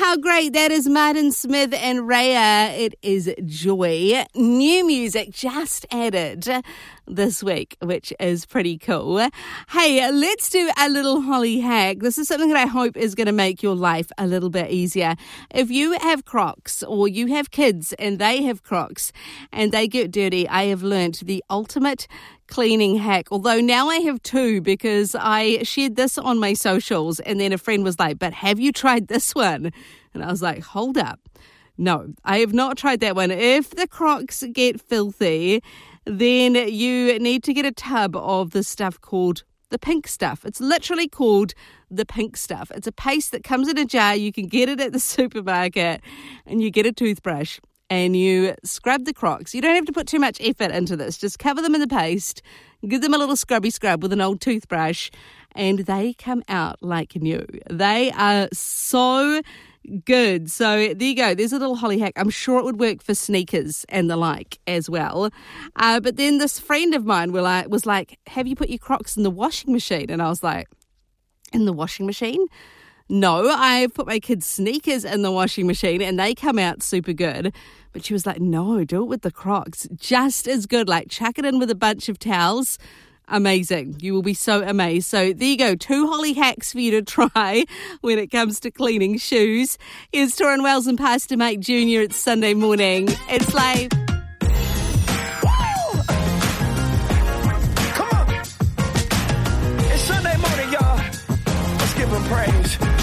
How great. That is Martin Smith and Raya. It is Joy. New music just added this week, which is pretty cool. Hey, let's do a little Holly hack. This is something that I hope is going to make your life a little bit easier. If you have Crocs or you have kids and they have Crocs and they get dirty, I have learnt the ultimate cleaning hack. Although now I have two because I shared this on my socials and then a friend was like, but have you tried this one? And I was like, hold up. No, I have not tried that one. If the Crocs get filthy, then you need to get a tub of the stuff called the pink stuff. It's literally called the pink stuff. It's a paste that comes in a jar. You can get it at the supermarket and you get a toothbrush and you scrub the Crocs. You don't have to put too much effort into this. Just cover them in the paste, give them a little scrubby scrub with an old toothbrush, and they come out like new. They are so good. So there you go. There's a little Holly hack. I'm sure it would work for sneakers and the like as well. But then this friend of mine was like, have you put your Crocs in the washing machine? And I was like, in the washing machine? No, I've put my kids' sneakers in the washing machine and they come out super good. But she was like, no, do it with the Crocs. Just as good. Like chuck it in with a bunch of towels. Amazing. You will be so amazed. So there you go. 2 Holly hacks for you to try when it comes to cleaning shoes. Here's Torrin Wells and Pastor Mike Jr. It's Sunday morning. It's like... Come on. It's Sunday morning, y'all. Let's give him praise.